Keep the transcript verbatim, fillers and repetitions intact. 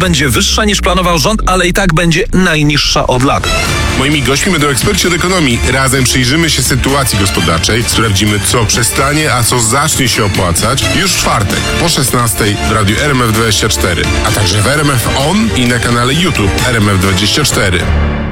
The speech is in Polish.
będzie wyższa niż planował rząd, ale i tak będzie najniższa od lat. Moimi gośćmi będą eksperci od ekonomii. Razem przyjrzymy się sytuacji gospodarczej, sprawdzimy, co przestanie, a co zacznie się opłacać już w czwartek po szesnastej w radiu R M F dwadzieścia cztery, a także w R M F On i na kanale YouTube R M F dwadzieścia cztery.